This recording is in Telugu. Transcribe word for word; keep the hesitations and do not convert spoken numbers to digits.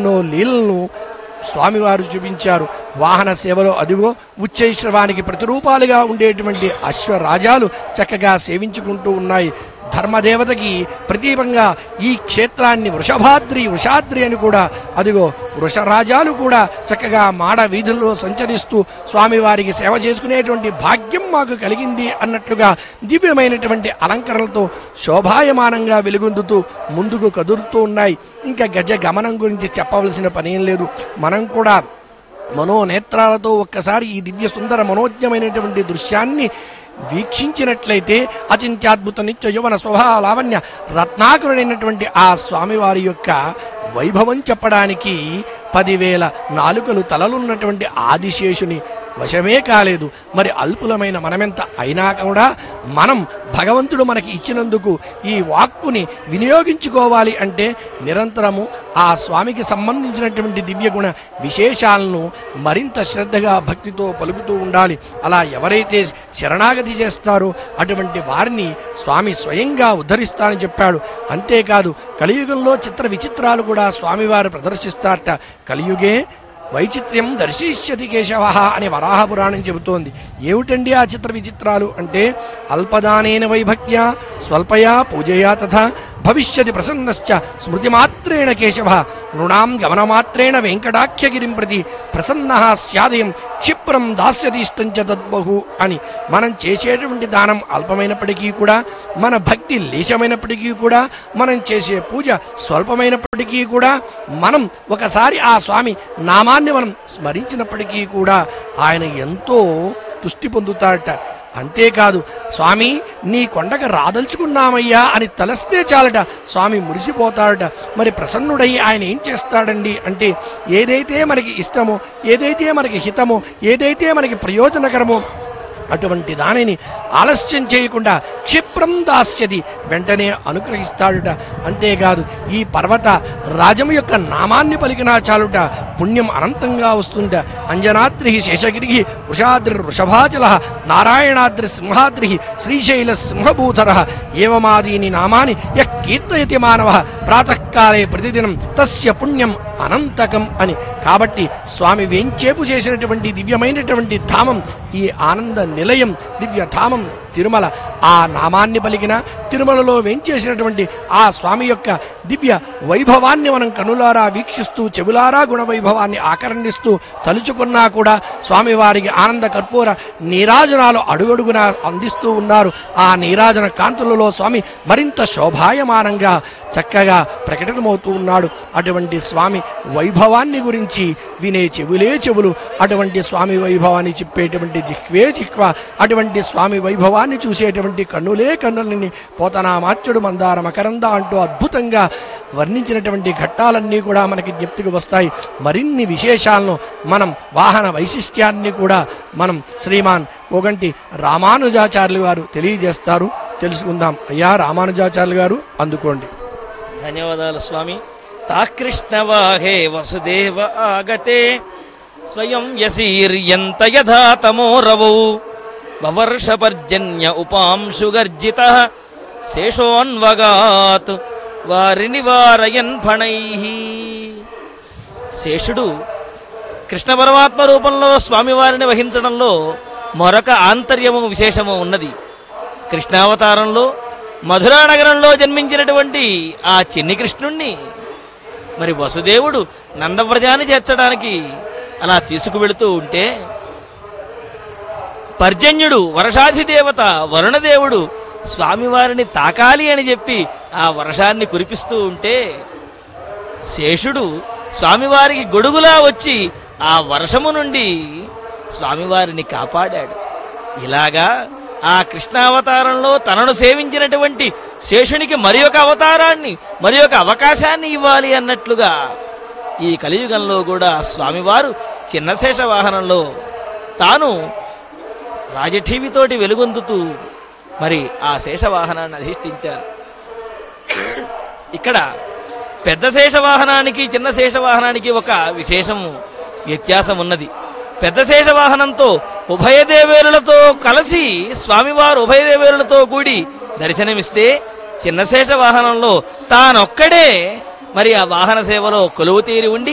ఎన్నో లీలలను స్వామివారు చూపించారు. వాహన సేవలో అదిగో ఉచ్చైశ్రవానికి ప్రతిరూపాలుగా ఉండేటువంటి అశ్వరాజాలు చక్కగా సేవించుకుంటూ ఉన్నాయి. ధర్మదేవతకి ప్రతీపంగా ఈ క్షేత్రాన్ని వృషభాద్రి వృషాద్రి అని కూడా అదిగో వృషరాజాలు కూడా చక్కగా మాడ వీధుల్లో సంచరిస్తూ స్వామివారికి సేవ చేసుకునేటువంటి భాగ్యం మాకు కలిగింది అన్నట్లుగా దివ్యమైనటువంటి అలంకరణలతో శోభాయమానంగా వెలుగొందుతూ ముందుకు కదులుతూ ఉన్నాయి. ఇంకా గజ గమనం గురించి చెప్పవలసిన పనేం లేదు. మనం కూడా మనోనేత్రాలతో ఒక్కసారి ఈ దివ్య సుందర మనోజ్ఞమైనటువంటి దృశ్యాన్ని వీక్షించినట్లయితే అచింత్యాద్భుత నిత్య యువన స్వభావ లావణ్య రత్నాకరుడైనటువంటి ఆ స్వామివారి యొక్క వైభవం చెప్పడానికి పదివేల నాలుకలు తలలున్నటువంటి ఆదిశేషుని వశమే కాలేదు. మరి అల్పులమైన మనమెంత అయినా కూడా మనం భగవంతుడు మనకి ఇచ్చినందుకు ఈ వాక్కుని వినియోగించుకోవాలి అంటే నిరంతరము ఆ స్వామికి సంబంధించినటువంటి దివ్యగుణ విశేషాలను మరింత శ్రద్ధగా భక్తితో పలుకుతూ ఉండాలి. అలా ఎవరైతే శరణాగతి చేస్తారో అటువంటి వారిని స్వామి స్వయంగా ఉద్ధరిస్తానని చెప్పాడు. అంతేకాదు కలియుగంలో చిత్ర విచిత్రాలు కూడా స్వామివారు ప్రదర్శిస్తారట. కలియుగే వైచిత్ర్యం దర్శిష్యతి కేశవ అని వరాహ పురాణం చెబుతోంది. ఏమిటండి ఆ చిత్ర విచిత్రాలు అంటే అల్పదానేన వైభక్త్యా స్వల్పయా పూజయా తథా భవిష్యతి ప్రసన్నశ్చ స్మృతిమాత్రేణ కేశవ నృణాం గమనమాత్రేణ వెంకటాఖ్యగిరిం ప్రతి ప్రసన్న స్యాదయం క్షిప్రం దాస్యతీష్టంచ తద్బహు అని. మనం చేసేటువంటి దానం అల్పమైనప్పటికీ కూడా, మన భక్తి లేశమైనప్పటికీ కూడా, మనం చేసే పూజ స్వల్పమైనప్పటికీ కూడా, మనం ఒకసారి ఆ స్వామి నామాన్ని మనం స్మరించినప్పటికీ కూడా ఆయన ఎంతో తుష్టి పొందుతాడట. అంతేకాదు స్వామి నీ కొండకు రాదలుచుకున్నామయ్యా అని తలస్తే చాలట స్వామి మురిసిపోతాడట. మరి ప్రసన్నుడై ఆయన ఏం చేస్తాడండి అంటే ఏదైతే మనకి ఇష్టమో, ఏదైతే మనకి హితమో, ఏదైతే మనకి ప్రయోజనకరమో అటువంటి దానిని ఆలస్యం చేయకుండా క్షిప్రం దాస్యది వెంటనే అనుగ్రహిస్తాడుట. అంతేకాదు ఈ పర్వత రాజము యొక్క నామాన్ని పలికినా చాలుట పుణ్యం అనంతంగా వస్తుంట. అంజనాద్రి శేషగిరి వృషాద్రి వృషభాచల నారాయణాద్రి సింహాద్రి శ్రీశైల సింహభూధర ఏవమాదీని నామాని యః కీర్తయతి మానవ ప్రాతకాలే ప్రతిదినం తస్య పుణ్యం అనంతకం అని. కాబట్టి స్వామి వేంచేపు చేసినటువంటి దివ్యమైనటువంటి ధామం ఈ ఆనంద నిలయం దివ్య ధామం తిరుమల. ఆ నామాన్ని పలికిన తిరుమలలో వేంచేసినటువంటి ఆ స్వామి యొక్క దివ్య వైభవాన్ని మనం కనులారా వీక్షిస్తూ చెవులారా గుణ వైభవాన్ని ఆకర్ణిస్తూ తలుచుకున్నా కూడా స్వామివారికి ఆనంద కర్పూర నీరాజనాలు అడుగడుగునా అందిస్తూ ఉన్నారు. ఆ నీరాజన కాంతులలో స్వామి మరింత శోభాయమానంగా చక్కగా ప్రకటితమవుతూ ఉన్నాడు. అటువంటి స్వామి వైభవాన్ని గురించి వినే చెవులే చెవులు, అటువంటి స్వామి వైభవాన్ని చెప్పేటువంటి జిహ్వే జిహ్వ, అటువంటి స్వామి వైభవాన్ని చూసేటువంటి కన్నులే కన్నులని పోతనామాత్యుడు మందార మకరంద అంటూ అద్భుతంగా వర్ణించినటువంటి ఘట్టాలన్నీ కూడా మనకి జ్ఞప్తికి వస్తాయి. మరిన్ని విశేషాలను మనం వాహన వైశిష్ట్యాన్ని కూడా మనం శ్రీమాన్ ఓగంటి రామానుజాచార్యులు గారు తెలియజేస్తారు, తెలుసుకుందాం. అయ్యా రామానుజాచార్యులు గారు అందుకోండి. ధన్యవాదాలు స్వామి. తాకృష్ణవాహే వసుదేవ ఆగతే స్వయం యసీర్యంత యథా తమోరవౌ వవర్షపర్జన్య ఉపాంశుగర్జిత శేషోన్వగాత్ వారిని వారయన్ ఫణైః. శేషుడు కృష్ణ పరమాత్మ రూపంలో స్వామివారిని వహించడంలో మరొక ఆంతర్యము విశేషము ఉన్నది. కృష్ణావతారంలో మధురా నగరంలో జన్మించినటువంటి ఆ చిన్ని కృష్ణుణ్ణి మరి వసుదేవుడు నందవ్రజాన్ని చేర్చడానికి అలా తీసుకువెళుతూ ఉంటే పర్జన్యుడు వర్షాధిదేవత వరుణదేవుడు స్వామివారిని తాకాలి అని చెప్పి ఆ వర్షాన్ని కురిపిస్తూ ఉంటే శేషుడు స్వామివారికి గొడుగులా వచ్చి ఆ వర్షము నుండి స్వామివారిని కాపాడాడు. ఇలాగా ఆ కృష్ణావతారంలో తనను సేవించినటువంటి శేషునికి మరి ఒక అవతారాన్ని, మరి ఒక అవకాశాన్ని ఇవ్వాలి అన్నట్లుగా ఈ కలియుగంలో కూడా స్వామివారు చిన్న శేష వాహనంలో తాను రాజఠీవితోటి వెలుగొందుతూ మరి ఆ శేషవాహనాన్ని అధిష్ఠించారు. ఇక్కడ పెద్ద శేషవాహనానికి చిన్న శేషవాహనానికి ఒక విశేషము వ్యత్యాసం ఉన్నది. పెద్ద శేషవాహనంతో ఉభయదేవేరులతో కలిసి స్వామివారు ఉభయదేవేరులతో కూడి దర్శనమిస్తే చిన్న శేషవాహనంలో తానొక్కడే మరి ఆ వాహన సేవలో కొలువు తీరి ఉండి